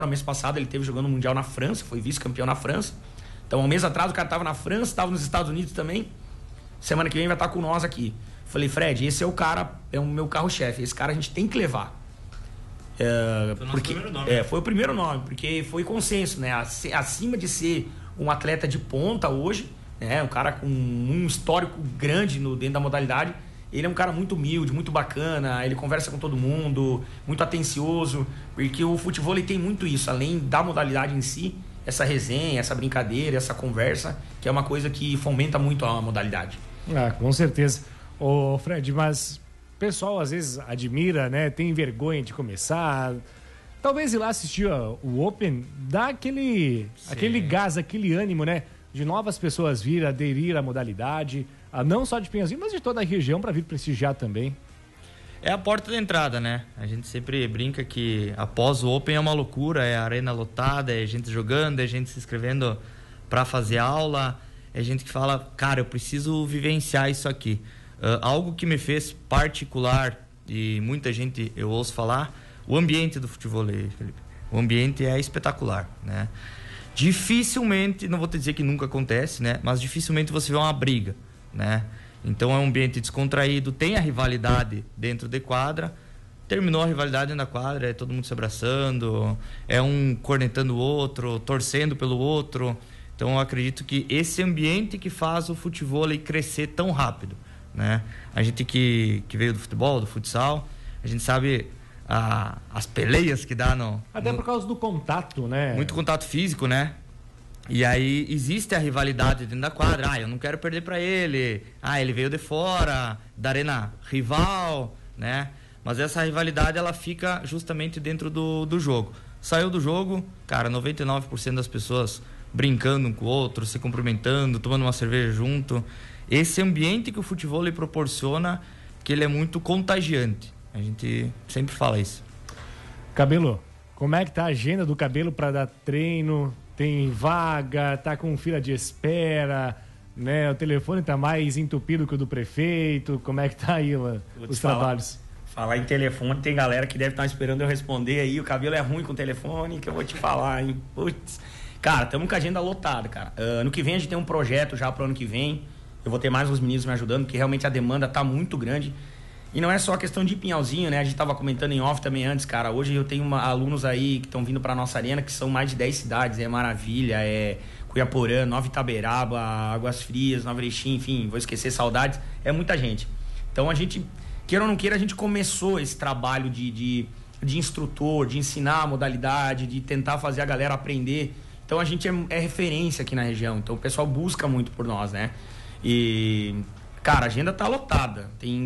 No mês passado ele teve jogando o Mundial na França, foi vice-campeão na França. Então, um mês atrás o cara estava na França, estava nos Estados Unidos também. Semana que vem vai estar com nós aqui. Falei, Fred, esse é o cara, é o meu carro-chefe. Esse cara a gente tem que levar. Foi o primeiro nome, porque foi consenso, né? Acima de ser um atleta de ponta hoje, né? Um cara com um histórico grande dentro da modalidade. Ele é um cara muito humilde, muito bacana, ele conversa com todo mundo, muito atencioso, porque o futebol ele tem muito isso, além da modalidade em si, essa resenha, essa brincadeira, essa conversa, que é uma coisa que fomenta muito a modalidade. Com certeza. Ô Fred, mas o pessoal às vezes admira, né? Tem vergonha de começar. Talvez ir lá assistir o Open, dá aquele gás, aquele ânimo, né? De novas pessoas vir, aderir à modalidade, não só de Pinhalzinho, mas de toda a região para vir prestigiar também. É a porta de entrada, né? A gente sempre brinca que após o Open é uma loucura, é a arena lotada, é gente jogando, é gente se inscrevendo para fazer aula, é gente que fala, cara, eu preciso vivenciar isso aqui. Algo que me fez particular, e muita gente eu ouço falar, o ambiente do futebol, Felipe. O ambiente é espetacular, né? Dificilmente, não vou te dizer que nunca acontece, né? Mas dificilmente você vê uma briga, né? Então é um ambiente descontraído, tem a rivalidade dentro de quadra, terminou a rivalidade dentro da quadra, é todo mundo se abraçando, é um cornetando o outro, torcendo pelo outro. Então eu acredito que esse ambiente que faz o futebol crescer tão rápido, né? A gente que veio do futebol, do futsal, a gente sabe as peleias que dá Até por causa do contato, né? Muito contato físico, né? E aí existe a rivalidade dentro da quadra. Eu não quero perder para ele. Ele veio de fora, da arena rival, né? Mas essa rivalidade, ela fica justamente dentro do jogo. Saiu do jogo, cara, 99% das pessoas brincando um com o outro, se cumprimentando, tomando uma cerveja junto. Esse ambiente que o futebol lhe proporciona, que ele é muito contagiante. A gente sempre fala isso. Cabelo, como é que tá a agenda do Cabelo para dar treino? Tem vaga? Tá com fila de espera? Né? O telefone tá mais entupido que o do prefeito? Como é que tá aí os trabalhos? Falar em telefone, tem galera que deve estar esperando eu responder aí. O Cabelo é ruim com o telefone, que eu vou te falar, hein? Putz. Cara, estamos com a agenda lotada, cara. Ano que vem a gente tem um projeto já pro ano que vem. Eu vou ter mais uns meninos me ajudando, porque realmente a demanda tá muito grande. E não é só questão de Pinhalzinho, né? A gente tava comentando em off também antes, cara. Hoje eu tenho alunos aí que estão vindo pra nossa arena, que são mais de 10 cidades. É Maravilha, é Cuiaporã, Nova Itaberaba, Águas Frias, Nova Erechim, enfim, vou esquecer Saudades. É muita gente. Então a gente, queira ou não queira, a gente começou esse trabalho de instrutor, de ensinar a modalidade, de tentar fazer a galera aprender. Então a gente é referência aqui na região. Então o pessoal busca muito por nós, né? E... cara, a agenda tá lotada.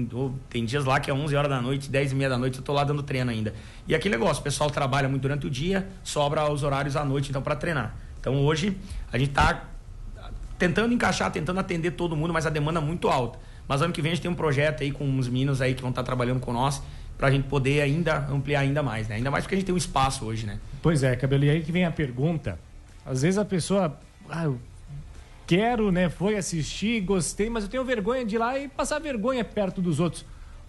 Tem dias lá que é 11 horas da noite, 10 e meia da noite, eu tô lá dando treino ainda. E aquele negócio, o pessoal trabalha muito durante o dia, sobra os horários à noite, então, para treinar. Então, hoje, a gente tá tentando encaixar, tentando atender todo mundo, mas a demanda é muito alta. Mas ano que vem a gente tem um projeto aí com uns meninos aí que vão estar trabalhando com nós, pra gente poder ainda ampliar ainda mais, né? Ainda mais porque a gente tem um espaço hoje, né? Pois é, Cabelo, e aí que vem a pergunta. Às vezes a pessoa... eu quero, né? Foi assistir, gostei, mas eu tenho vergonha de ir lá e passar vergonha perto dos outros.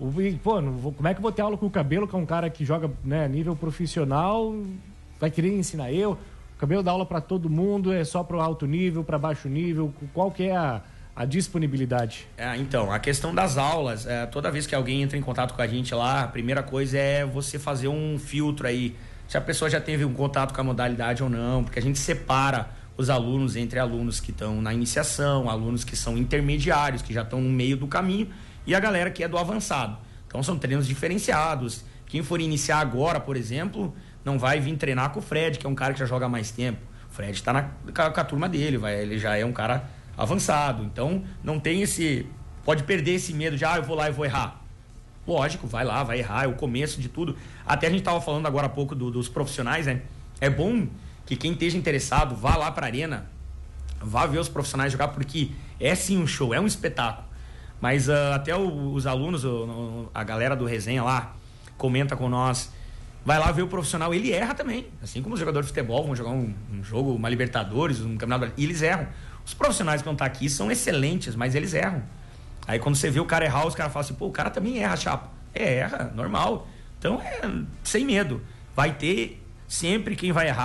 Como é que eu vou ter aula com o Cabelo, que é um cara que joga, né, a nível profissional, vai querer ensinar eu? O Cabelo dá aula para todo mundo, é só para alto nível, para baixo nível? Qual que é a disponibilidade? Então, a questão das aulas, toda vez que alguém entra em contato com a gente lá, a primeira coisa é você fazer um filtro aí, se a pessoa já teve um contato com a modalidade ou não, porque a gente separa os alunos entre alunos que estão na iniciação, alunos que são intermediários, que já estão no meio do caminho, e a galera que é do avançado. Então são treinos diferenciados. Quem for iniciar agora, por exemplo, não vai vir treinar com o Fred, que é um cara que já joga há mais tempo. O Fred está com a turma dele, ele já é um cara avançado. Então não tem pode perder esse medo de, eu vou lá e vou errar. Lógico, vai lá, vai errar, é o começo de tudo. Até a gente estava falando agora há pouco dos profissionais, né? É bom que quem esteja interessado vá lá para a arena, vá ver os profissionais jogar, porque é sim um show, é um espetáculo. Mas até os alunos, a galera do resenha lá, comenta com nós, vai lá ver o profissional, ele erra também. Assim como os jogadores de futebol vão jogar um jogo, uma Libertadores, um campeonato, e eles erram. Os profissionais que vão estar aqui são excelentes, mas eles erram. Aí quando você vê o cara errar, os caras falam assim, o cara também erra, chapa. Erra, normal. Então sem medo. Vai ter Sempre quem vai errar